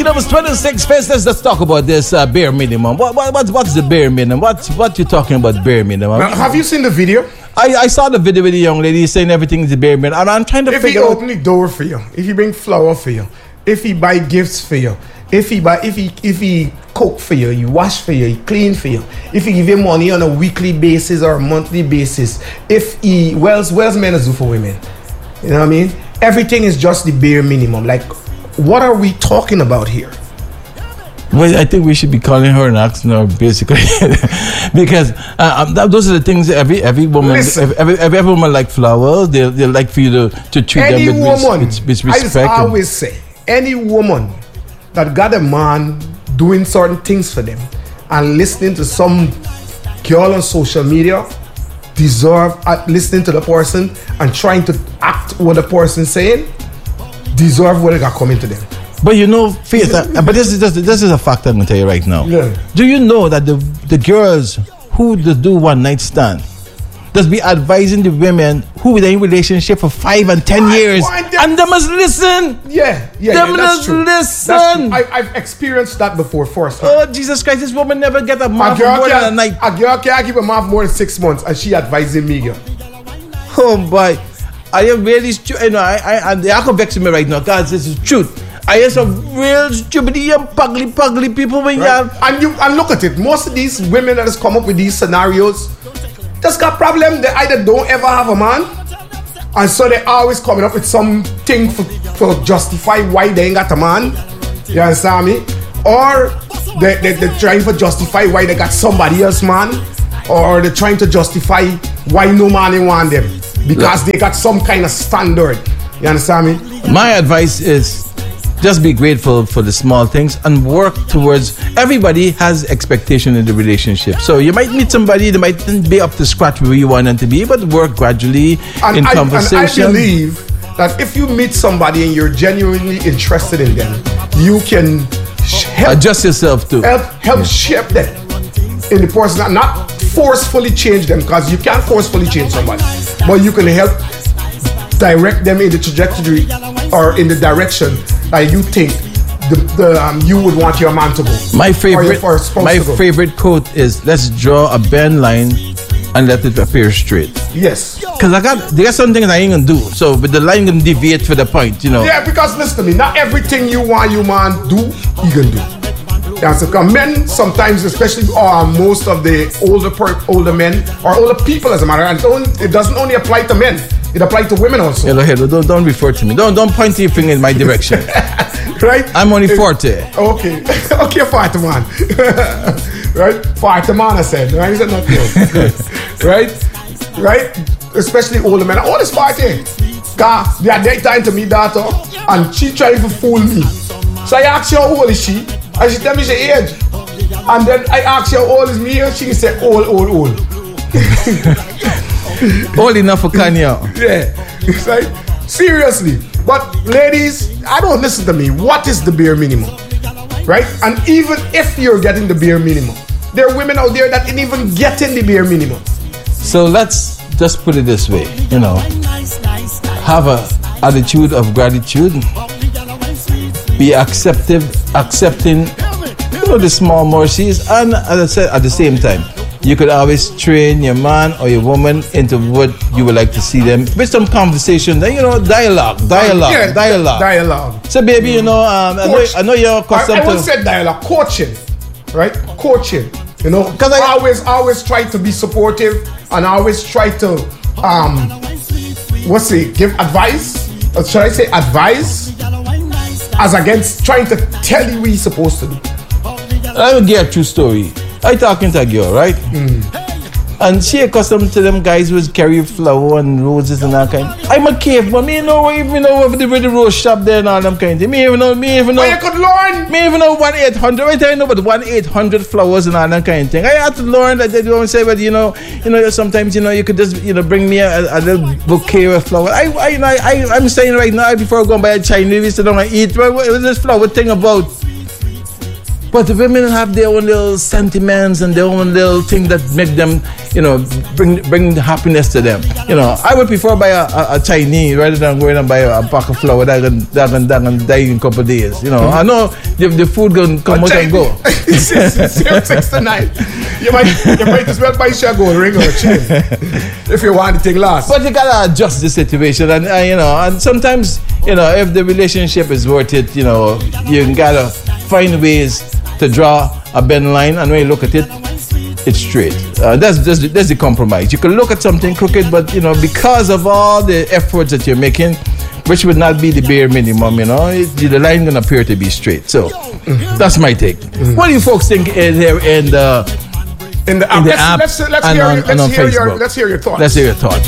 Numbers 26 first. Let's talk about this bare minimum. What's the bare minimum? What you talking about bare minimum? Now, have you seen the video? I saw the video with the young lady saying everything is the bare minimum. I'm trying to figure out. If he open the door for you, if he bring flour for you, if he buy gifts for you, if he cook for you, he wash for you, he clean for you, if he give you money on a weekly basis or a monthly basis, if he wells men do for women, you know what I mean? Everything is just the bare minimum. Like, what are we talking about here? Well, I think we should be calling her and asking her basically because those are the things every woman. Listen, every woman like flowers. They like for you to treat them with respect. I always say, any woman that got a man doing certain things for them and listening to some girl on social media deserve listening to the person and trying to act what the person saying deserve what they got coming to them. But you know, Faith, but this is a fact I'm going to tell you right now. Yeah. Do you know that the girls who do one night stand just be advising the women who with in relationship for 5 and 10 years and they must listen? Yeah, that's true. Listen. I've experienced that before first. Oh, Jesus Christ, this woman never get a man for more than a night. A girl can't keep a man for more than 6 months and she advising me, girl. Oh boy, I am really I can vex me right now, guys. This is truth. I hear some real stupid and pugly people when you have. And look at it. Most of these women that has come up with these scenarios just got problem. They either don't ever have a man, and so they always coming up with something for justify why they ain't got a man. You understand me? Or they're trying to justify why they got somebody else man, or they're trying to justify why no man ain't want them because they got some kind of standard. You understand me? My advice is, just be grateful for the small things and work towards. Everybody has expectation in the relationship. So you might meet somebody that might be up to scratch where you want them to be, but work gradually in conversation. And I believe that if you meet somebody and you're genuinely interested in them, you can help adjust yourself too. Help shape them in the person, not forcefully change them, because you can't forcefully change somebody, but you can help direct them in the trajectory or in the direction that you think you would want your man to go. My favorite quote is, let's draw a bend line and let it appear straight. Yes. Because there's some things I ain't gonna do. So but the line gonna deviate for the point, you know. Yeah, because listen to me, not everything you want your man do, you can do. Yeah, so men sometimes, especially most of the older men or older people, as a matter of fact, it doesn't only apply to men; it applies to women also. Hello, don't refer to me. Don't point your finger in my direction. Right? I'm only 40. Okay, 40 man. Right? 40 man, I said. Right? Is that not good? Right? Especially older men. All is 40. God, they are time to meet daughter, and she trying to fool me. So I asked her how old is she, and she tell me she age. And then I asked her how old is me, and she said old. Old enough for Kanye. Yeah. It's like, seriously. But ladies, I don't listen to me. What is the bare minimum? Right? And even if you're getting the bare minimum, there are women out there that ain't even getting the bare minimum. So let's just put it this way, have an attitude of gratitude. Be accepting, the small mercies, and as I said, at the same time, you could always train your man or your woman into what you would like to see them with some conversation. Then dialogue. So, baby, I know you're accustomed to. I won't say dialogue, coaching, right? Coaching, because I always try to be supportive and I always try to give advice. Or should I say advice? As against trying to tell you what you're supposed to do. I will get a true story. I talking to a girl, right? And she accustomed to them guys who carry flower and roses and that kind. I'm a cave, but me know where the rose shop there and all them kind of thing. Me even know. Well, you could learn. Me even know 1-800. I tell you about 1-800 flowers and all that kind of thing. I had to learn that they don't say, but sometimes you could just bring me a little bouquet of flowers. I'm saying right now before I go and buy a Chinese, I don't eat. What is this flower thing about? But the women have their own little sentiments and their own little thing that make them, bring the happiness to them. I would prefer buy a Chinese rather than going and buy a pack of flour that can die in a couple of days. I know the food can come out and go. 069. You might as well buy a gold ring or a chain if you want the thing last. But you gotta adjust the situation, and sometimes if the relationship is worth it, you gotta find ways to draw a bend line, and when you look at it, it's straight. That's the compromise. You can look at something crooked, but because of all the efforts that you're making, which would not be the bare minimum, the line gonna appear to be straight. So that's my take. What do you folks think here in the app let's hear your thoughts. Let's hear your thoughts.